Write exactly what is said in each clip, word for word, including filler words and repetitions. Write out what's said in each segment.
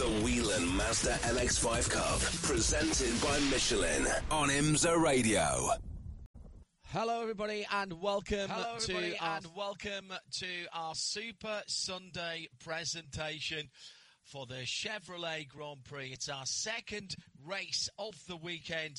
The Whelen Mazda M X five Cup, presented by Michelin on IMSA Radio. Hello, everybody, and welcome Hello, everybody, to our, and welcome to our Super Sunday presentation for the Chevrolet Grand Prix. It's our second race of the weekend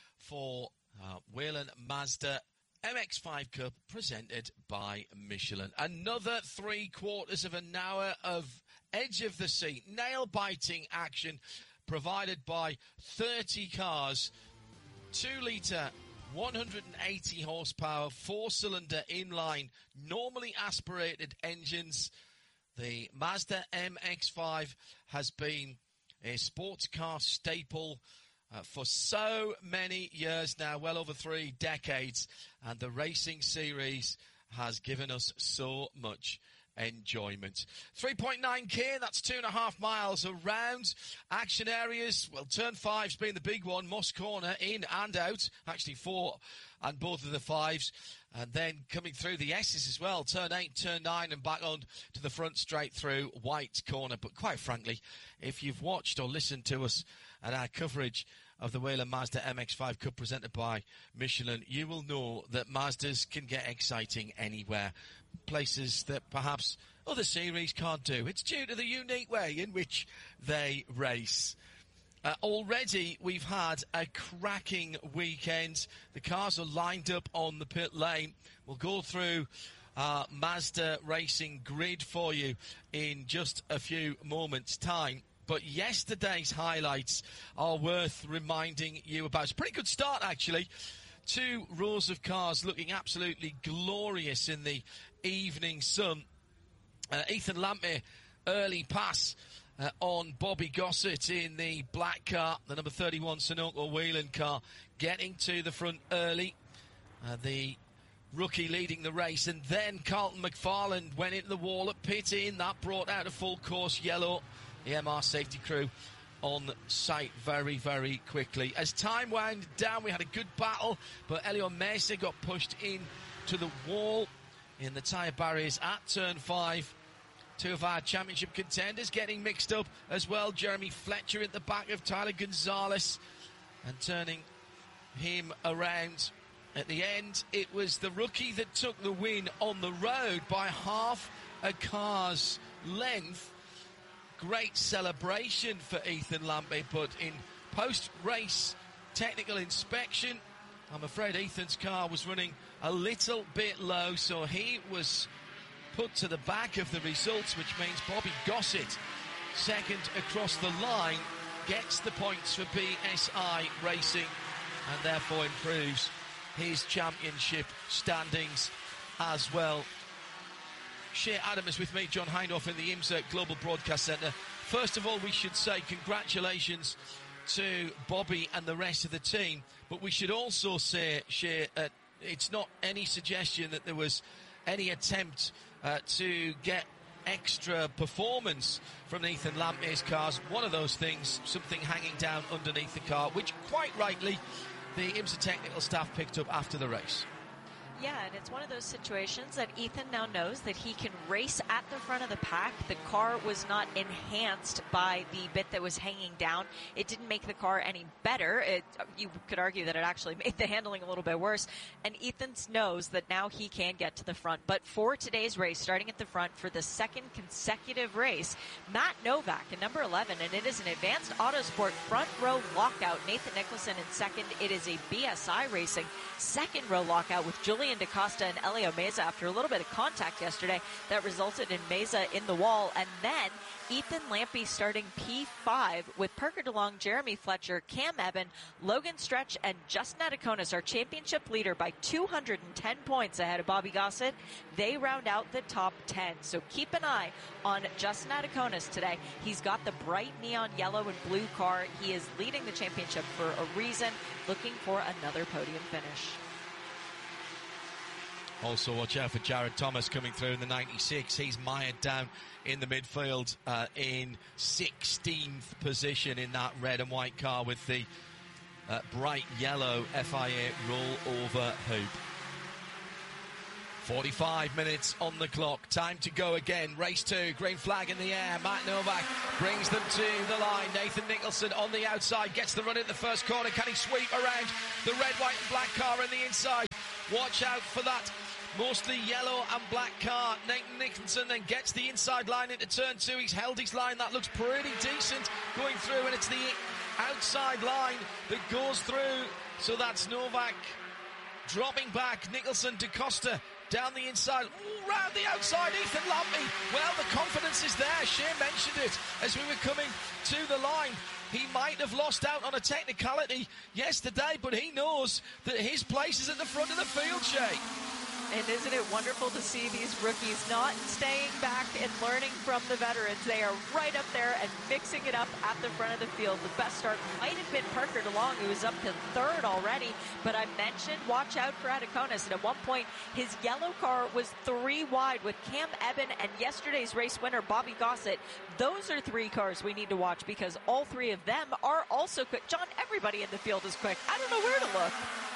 for uh, Whelen Mazda M X five Cup, presented by Michelin. Another three quarters of an hour of edge of the seat, nail-biting action provided by thirty cars, two litre, one hundred eighty horsepower, four-cylinder inline, normally aspirated engines. The Mazda M X five has been a sports car staple uh, for so many years now, well over three decades, and the racing series has given us so much enjoyment. three point nine K, that's two and a half miles around. Action areas, well, turn five's been the big one. Moss Corner, in and out. Actually four and both of the fives. And then coming through the S's as well. Turn eight, turn nine, and back on to the front straight through White Corner. But quite frankly, if you've watched or listened to us at our coverage of the Whelen Mazda M X five Cup presented by Michelin, you will know that Mazdas can get exciting anywhere. Places that perhaps other series can't do. It's due to the unique way in which they race. Uh, already we've had a cracking weekend. The cars are lined up on the pit lane. We'll go through our Mazda racing grid for you in just a few moments' time. But yesterday's highlights are worth reminding you about. It's a pretty good start, actually. Two rows of cars looking absolutely glorious in the evening sun. Uh, Ethan Lampmey, early pass uh, on Bobby Gossett in the black car, the number thirty-one Sunoco Whelen car, getting to the front early. Uh, the rookie leading the race, and then Carlton McFarland went into the wall at pit in. That brought out a full course yellow. The M R safety crew on site very, very quickly. As time wound down, we had a good battle, but Elio Mesa got pushed in to the wall in the tyre barriers at turn five. Two of our championship contenders getting mixed up as well. Jeremy Fletcher at the back of Tyler Gonzalez and turning him around. At the end, it was the rookie that took the win on the road by half a car's length. Great celebration for Ethan Lampmey, but in post-race technical inspection, I'm afraid Ethan's car was running a little bit low, so he was put to the back of the results, which means Bobby Gossett, second across the line, gets the points for B S I Racing and therefore improves his championship standings as well. Shea Adam is with me, John Hindhaugh in the IMSA Global Broadcast Centre. First of all, we should say congratulations to Bobby and the rest of the team, but we should also say, Shea, uh, it's not any suggestion that there was any attempt uh, to get extra performance from Ethan Lampmey's cars. One of those things, something hanging down underneath the car, which quite rightly the IMSA technical staff picked up after the race. Yeah, and it's one of those situations that Ethan now knows that he can race at the front of the pack. The car was not enhanced by the bit that was hanging down. It didn't make the car any better. It, you could argue that it actually made the handling a little bit worse. And Ethan knows that now he can get to the front. But for today's race, starting at the front for the second consecutive race, Matt Novak in number eleven, and it is an Advanced Autosport front row lockout. Nathan Nicholson in second. It is a B S I Racing second row lockout with Julian DaCosta and Elio Mesa after a little bit of contact yesterday that resulted in Mesa in the wall. And then Ethan Lampmey starting P five with Parker DeLong, Jeremy Fletcher, Cam Eben, Logan Stretch, and Justin Ataconis, our championship leader, by two hundred ten points ahead of Bobby Gossett. They round out the top ten. So keep an eye on Justin Ataconis today. He's got the bright neon yellow and blue car. He is leading the championship for a reason, looking for another podium finish. Also, watch out for Jared Thomas coming through in the ninety-six. He's mired down in the midfield uh, in sixteenth position in that red and white car with the uh, bright yellow F I A roll-over hoop. forty-five minutes on the clock. Time to go again. Race two. Green flag in the air. Matt Novak brings them to the line. Nathan Nicholson on the outside. Gets the run in the first corner. Can he sweep around the red, white and black car on the inside? Watch out for that mostly yellow and black car. Nathan Nicholson then gets the inside line into turn two. He's held his line. That looks pretty decent going through, and it's the outside line that goes through. So that's Novak dropping back. Nicholson, DaCosta down the inside. Ooh, round the outside, Ethan Lampy. Well, the confidence is there. Shane mentioned it as we were coming to the line. He might have lost out on a technicality yesterday, but he knows that his place is at the front of the field, Shay. And isn't it wonderful to see these rookies not staying back and learning from the veterans? They are right up there and mixing it up at the front of the field. The best start might have been Parker DeLong, who was up to third already. But I mentioned watch out for Adaconis. And at one point, his yellow car was three wide with Cam Eben and yesterday's race winner, Bobby Gossett. Those are three cars we need to watch because all three of them are also quick. John, everybody in the field is quick. I don't know where to look.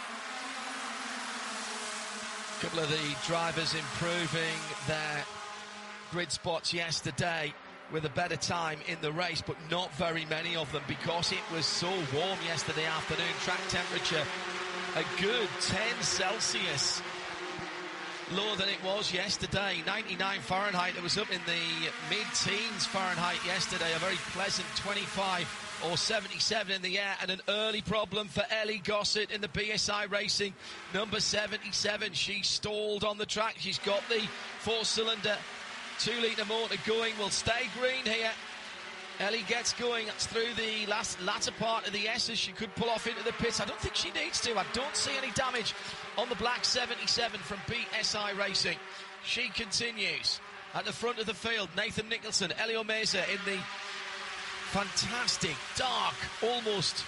A couple of the drivers improving their grid spots yesterday with a better time in the race, but not very many of them because it was so warm yesterday afternoon. Track temperature a good ten Celsius lower than it was yesterday. ninety-nine Fahrenheit. It was up in the mid-teens Fahrenheit yesterday. A very pleasant twenty-five or seventy-seven in the air, and an early problem for Ellie Gossett in the B S I Racing number seventy-seven. She stalled on the track. She's got the four-cylinder two litre motor going. Will stay green here. Ellie gets going. That's through the last latter part of the S's. She could pull off into the pits. I don't think she needs to. I don't see any damage on the black seventy-seven from B S I Racing. She continues at the front of the field. Nathan Nicholson, Elio Meza in the fantastic, dark, almost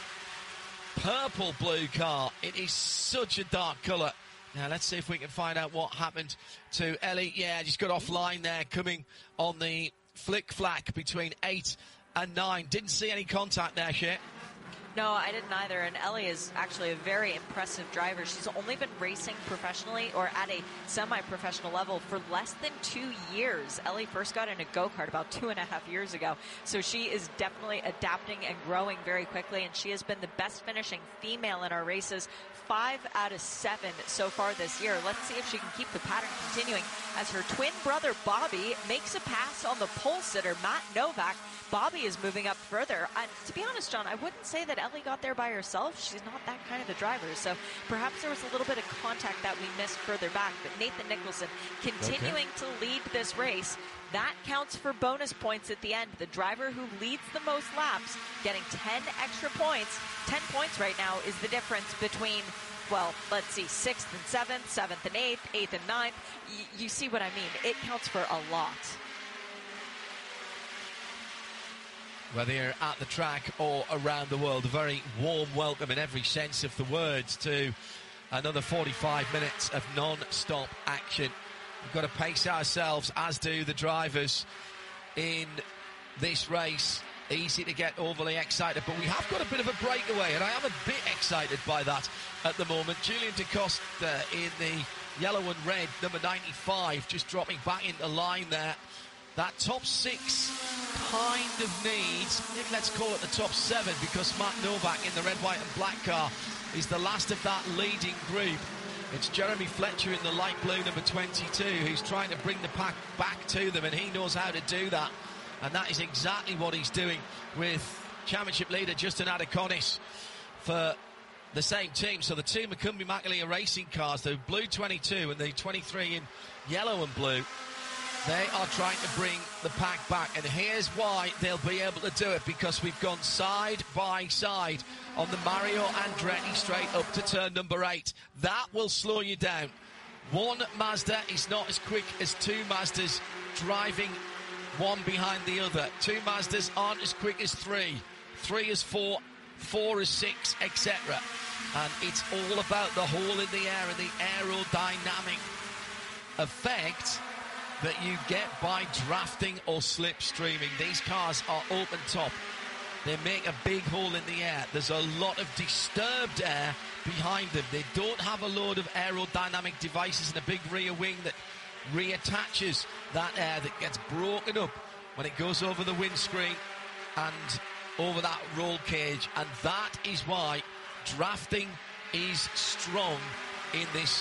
purple blue car. It is such a dark colour. Now, let's see if we can find out what happened to Ellie. Yeah, just got offline there, coming on the flick-flack between eight and nine. Didn't see any contact there, Shit. No, I didn't either. And Ellie is actually a very impressive driver. She's only been racing professionally or at a semi-professional level for less than two years. Ellie first got in a go-kart about two and a half years ago. So she is definitely adapting and growing very quickly. And she has been the best finishing female in our races, five out of seven so far this year. Let's see if she can keep the pattern continuing as her twin brother Bobby makes a pass on the pole sitter Matt Novak. Bobby is moving up further. And to be honest, John, I wouldn't say that Ellie got there by herself. She's not that kind of a driver. So perhaps there was a little bit of contact that we missed further back. But Nathan Nicholson continuing okay. to lead this race. That counts for bonus points at the end. The driver who leads the most laps getting ten extra points. ten points right now is the difference between, well, let's see, sixth and seventh, seventh and eighth, eighth and ninth. Y- you see what I mean? It counts for a lot. Whether you're at the track or around the world, a very warm welcome in every sense of the words to another forty-five minutes of non-stop action. We've got to pace ourselves, as do the drivers in this race. Easy to get overly excited, but we have got a bit of a breakaway, and I am a bit excited by that at the moment. Julian DaCosta in the yellow and red, number ninety-five, just dropping back into line there. That top six kind of needs, let's call it the top seven, because Matt Novak in the red, white and black car is the last of that leading group. It's Jeremy Fletcher in the light blue, number twenty-two, who's trying to bring the pack back to them, and he knows how to do that. And that is exactly what he's doing with championship leader Justin Adaconis for the same team. So the two McCumbee Makalia racing cars, the blue twenty-two and the twenty-three in yellow and blue, they are trying to bring the pack back. And here's why they'll be able to do it, because we've gone side by side on the Mario Andretti straight up to turn number eight. That will slow you down. One Mazda is not as quick as two Mazdas driving one behind the other. Two Mazdas aren't as quick as three. Three is four, four is six, et cetera. And it's all about the hole in the air and the aerodynamic effect that you get by drafting or slipstreaming. These cars are open top they make a big hole in the air. There's a lot of disturbed air behind them. They don't have a load of aerodynamic devices and a big rear wing that reattaches that air that gets broken up when it goes over the windscreen and over that roll cage. And that is why drafting is strong in this